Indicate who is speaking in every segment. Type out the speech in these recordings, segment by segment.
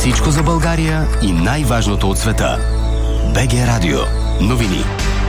Speaker 1: Всичко за България и най-важното от света. БГ Радио. Новини.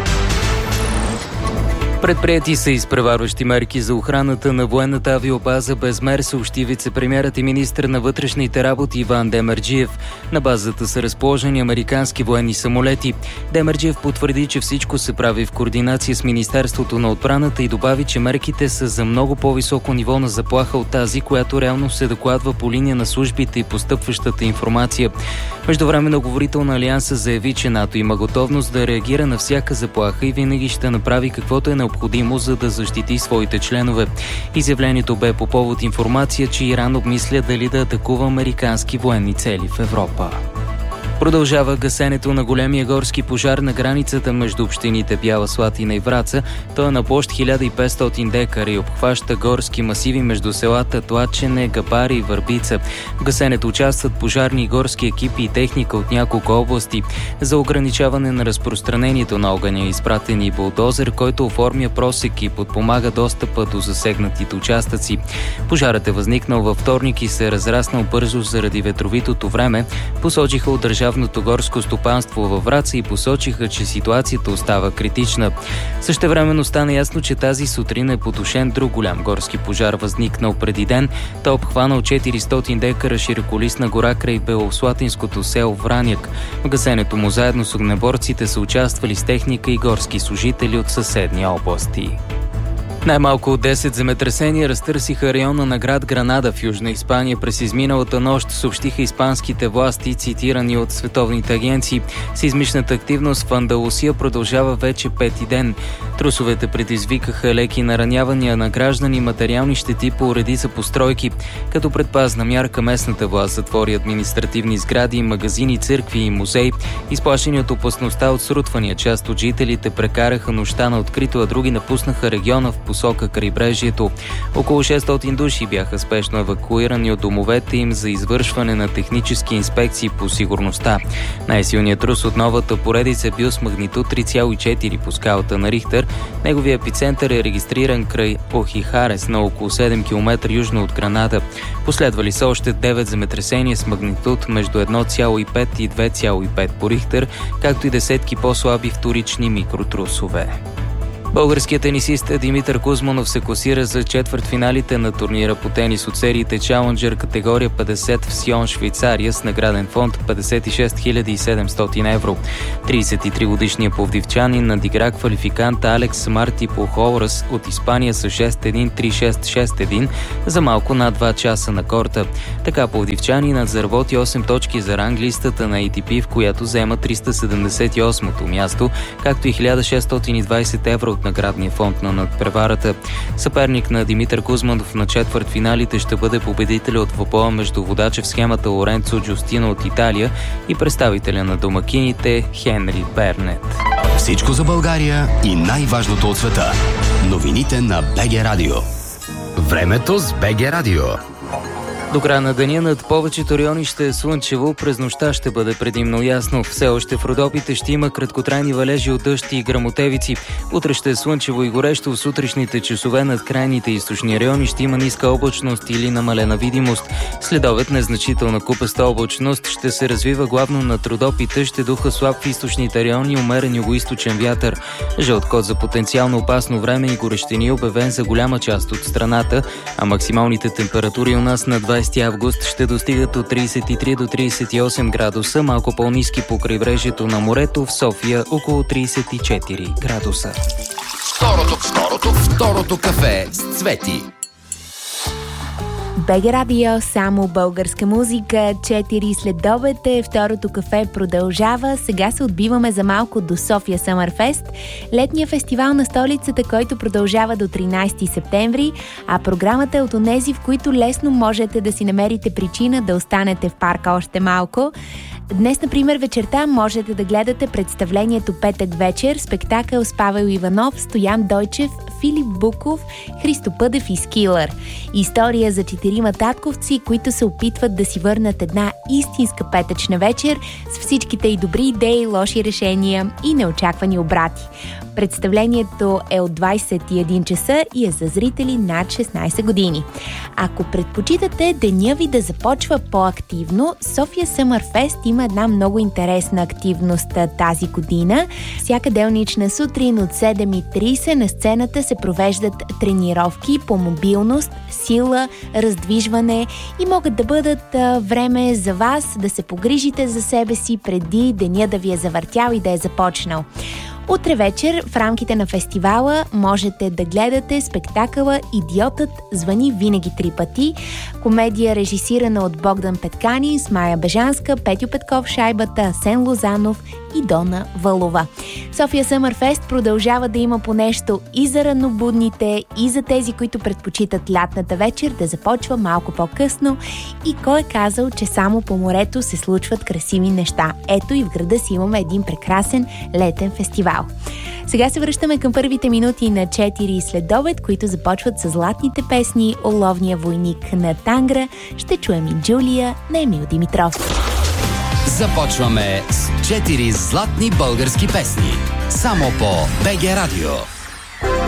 Speaker 2: Предприети са изпреварващи мерки за охраната на военната авиобаза Безмер, съобщи вицепремиерът и министър на вътрешните работи Иван Демерджиев. На базата са разположени американски военни самолети. Демерджиев потвърди, че всичко се прави в координация с Министерството на отбраната и добави, че мерките са за много по-високо ниво на заплаха от тази, която реално се докладва по линия на службите и постъпващата информация. Междувременно говорител на Алианса заяви, че НАТО има готовност да реагира на всяка заплаха и винаги ще направи каквото е необходимо, за да защити своите членове. Изявлението бе по повод информация, че Иран обмисля дали да атакува американски военни цели в Европа. Продължава гасенето на големия горски пожар на границата между общините Бяла Слатина и Враца. Той е на площ 1500 декара и обхваща горски масиви между селата Тлачене, Габари и Върбица. В гасенето участват пожарни и горски екипи и техника от няколко области. За ограничаване на разпространението на огъня е изпратен и булдозер, който оформя просек и подпомага достъпа до засегнатите участъци. Пожарът е възникнал във вторник и се е разраснал бързо заради ветровитото време, посочиха от Държавното горско стопанство във Враца и посочиха, че ситуацията остава критична. Същевременно стана ясно, че тази сутрин е потушен друг голям горски пожар, възникнал преди ден. Той обхванал 400 декара широколистна гора край белослатинското село Враняк. В гасенето му заедно с огнеборците са участвали с техника и горски служители от съседни области. Най-малко от 10 земетресения разтърсиха района на град Гранада в Южна Испания през изминалата нощ, съобщиха испанските власти, цитирани от световните агенции. Сеизмичната активност в Андалусия продължава вече пети ден. Трусовете предизвикаха леки наранявания на граждани, материални щети по редица постройки. Като предпазна мярка местната власт затвори административни сгради, магазини, църкви и музеи. Изплашени от опасността от срутвания, част от жителите прекараха нощта на открито, а други напуснаха региона в посока крайбрежието. Около 600 души бяха спешно евакуирани от домовете им за извършване на технически инспекции по сигурността. Най-силният трус от новата поредица е бил с магнитуд 3,4 по скалата на Рихтер. Неговият епицентър е регистриран край Охихарес на около 7 км южно от Гранада. Последвали са още 9 земетресения с магнитуд между 1,5 и 2,5 по Рихтер, както и десетки по-слаби вторични микротрусове. Българският тенисист Димитър Кузманов се класира за четвъртфиналите на турнира по тенис от сериите Challenger категория 50 в Сион, Швейцария с награден фонд 56 700 евро. 33-годишният пловдивчанин надигра квалификанта Алекс Марти Пухолрас от Испания с 6-1, 3-6, 6-1 за малко над 2 часа на корта. Така пловдивчанинът заработи 8 точки за ранглистата на ATP, в която заема 378-то място, както и 1620 евро от наградния фонд на надпреварата. Съперник на Димитър Кузманов на четвъртфиналите ще бъде победителя от двубоя между водача в схемата Лоренцо Джустино от Италия и представителя на домакините Хенри Бернет.
Speaker 1: Всичко за България и най-важното от света. Новините на БГ Радио. Времето с БГ Радио.
Speaker 2: До края на деня над повечето райони ще е слънчево, през нощта ще бъде предимно ясно. Все още в Родопите ще има краткотрайни валежи от дъжд и гръмотевици. Утре ще е слънчево и горещо, в сутрешните часове над крайните източни райони ще има ниска облачност или намалена видимост. Следобед незначителна купеста облачност ще се развива главно над Родопите, ще духа слаб в източните райони, умерен югоизточен вятър. Жълт код за потенциално опасно време и горещини е обявен за голяма част от страната, а максималните температури у нас на 20 август ще достигат от 33 до 38 градуса, малко по-ниски по крайбрежието на морето, в София около 34 градуса.
Speaker 1: Второто кафе с Цвети.
Speaker 3: БГ Радио, само българска музика, 4 следобед е, второто кафе продължава. Сега се отбиваме за малко до София Съмърфест, летния фестивал на столицата, който продължава до 13 септември, а програмата е от онези, в които лесно можете да си намерите причина да останете в парка още малко. Днес, например, вечерта можете да гледате представлението Петък вечер, спектакъл с Павел Иванов, Стоян Дойчев, Филип Буков, Христо Пъдев и Скилър. История за 4 татковци, които се опитват да си върнат една истинска петъчна вечер с всичките и добри идеи, лоши решения и неочаквани обрати. Представлението е от 21 часа и е за зрители над 16 години. Ако предпочитате деня ви да започва по-активно, София Съмърфест има една много интересна активност тази година. Всяка делнична сутрин от 7:30 на сцената се провеждат тренировки по мобилност, сила, раздвижване и могат да бъдат време за вас да се погрижите за себе си преди деня да ви е завъртял и да е започнал. Утре вечер в рамките на фестивала можете да гледате спектакъла «Идиотът звъни винаги 3 пъти», комедия режисирана от Богдан Петкани с Майя Бежанска, Петю Петков Шайбата, Асен Лозанов и Дона Вълова. София Съмърфест продължава да има по нещо и за ранобудните, и за тези, които предпочитат лятната вечер да започва малко по-късно. И кой е казал, че само по морето се случват красиви неща? Ето и в града си имаме един прекрасен летен фестивал. Сега се връщаме към първите минути на 4 следобед, които започват с златните песни «Оловния войник» на Тангра. Ще чуем и Джулия на Емил Димитров.
Speaker 1: Започваме с 4 златни български песни. Само по БГ Радио.